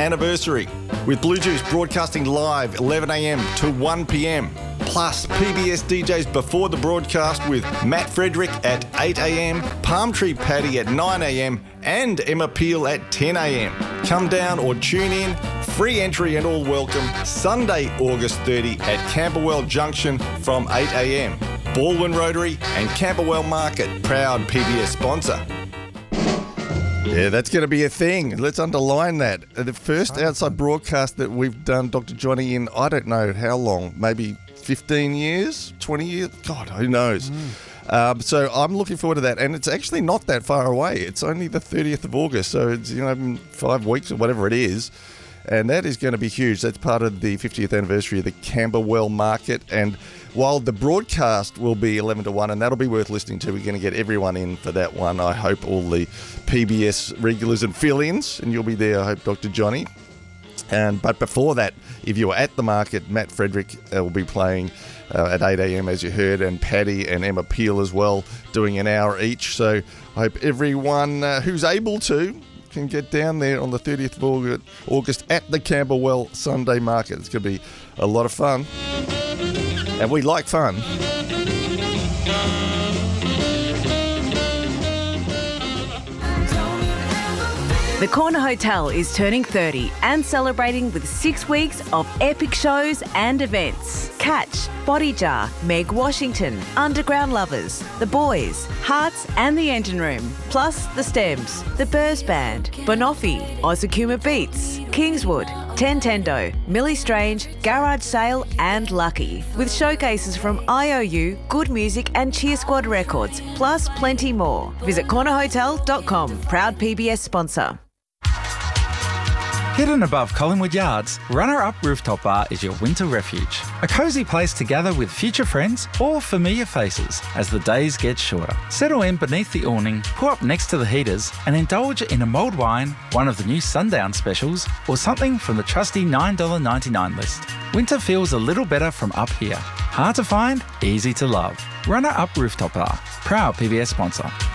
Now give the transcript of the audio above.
anniversary, with Blue Juice broadcasting live 11am to 1pm. Plus, PBS DJs before the broadcast with Matt Frederick at 8am, Palm Tree Paddy at 9am, and Emma Peel at 10am. Come down or tune in. Free entry and all welcome. Sunday, August 30 at Camberwell Junction from 8am. Baldwin Rotary and Camberwell Market, proud PBS sponsor. Yeah, that's going to be a thing. Let's underline that. The first outside broadcast that we've done, Dr. Johnny, in I don't know how long, maybe 15 years, 20 years? God, who knows? So I'm looking forward to that. And it's actually not that far away. It's only the 30th of August. So it's, 5 weeks or whatever it is. And that is going to be huge. That's part of the 50th anniversary of the Camberwell Market. And while the broadcast will be 11 to 1, and that'll be worth listening to, we're going to get everyone in for that one. I hope all the PBS regulars and fill-ins, and you'll be there, I hope, Dr. Johnny. But before that, if you're at the market, Matt Frederick will be playing at 8am, as you heard, and Paddy and Emma Peel as well, doing an hour each. So I hope everyone who's able to can get down there on the 30th of August at the Camberwell Sunday Market. It's going to be a lot of fun. And we like fun. The Corner Hotel is turning 30 and celebrating with 6 weeks of epic shows and events. Catch Body Jar, Meg Washington, Underground Lovers, The Boys, Hearts and the Engine Room, plus The Stems, The Burrs Band, Bonoffy, Ozakuma Beats, Kingswood, Tentendo, Millie Strange, Garage Sale and Lucky, with showcases from IOU, Good Music and Cheer Squad Records, plus plenty more. Visit cornerhotel.com, proud PBS sponsor. Hidden above Collingwood Yards, Runner Up Rooftop Bar is your winter refuge. A cosy place to gather with future friends or familiar faces as the days get shorter. Settle in beneath the awning, pull up next to the heaters and indulge in a mulled wine, one of the new Sundown specials, or something from the trusty $9.99 list. Winter feels a little better from up here. Hard to find, easy to love. Runner Up Rooftop Bar, proud PBS sponsor.